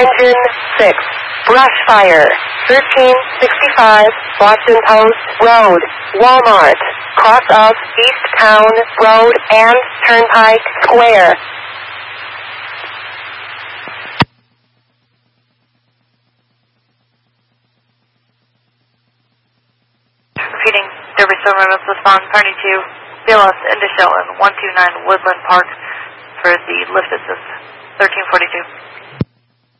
Engine 6. Brush fire. 1365 Boston Post Road, Walmart. Cross of East Town Road and Turnpike Square. Repeating, Derby Service respond party to BLS Indishell and 129 Woodland Park for the lift assist 1342.